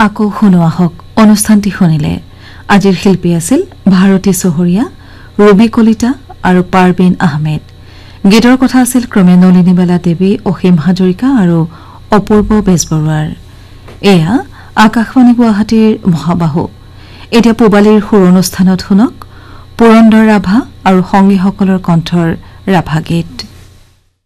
আকৌ শুনোৱা হওক অনুষ্ঠানটি শুনিলে আজিৰ শিল্পী আছিল ভাৰতী চহৰীয়া, ৰবি কলিতা আৰু পাৰবিন আহমেদ। গীতৰ কথা আছিল ক্ৰমে নলিনীবালা দেৱী, অসীম হাজৰিকা আৰু অপূৰ্ব বেজবৰুৱাৰ। এয়া আকাশবাণী গুৱাহাটীৰ মহাবাহু। এতিয়া পূবালীৰ সুৰ অনুষ্ঠানত শুনক পুৰন্দৰ ৰাভা আৰু সংগীসকলৰ কণ্ঠৰ ৰাভা গীত।